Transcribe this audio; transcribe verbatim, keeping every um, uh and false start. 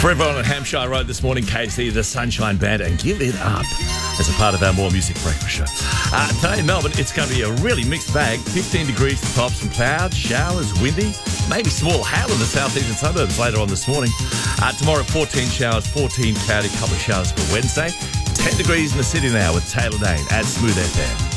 For everyone on Hampshire Road this morning, K C, the Sunshine Band, and Give It Up as a part of our More Music Breakfast show. Uh, today in Melbourne, it's going to be a really mixed bag. fifteen degrees to top, some clouds, showers, windy, maybe small hail in the southeastern suburbs later on this morning. Uh, tomorrow, fourteen showers, fourteen cloudy, couple of showers for Wednesday. ten degrees in the city now with Taylor Dane at Smooth F M.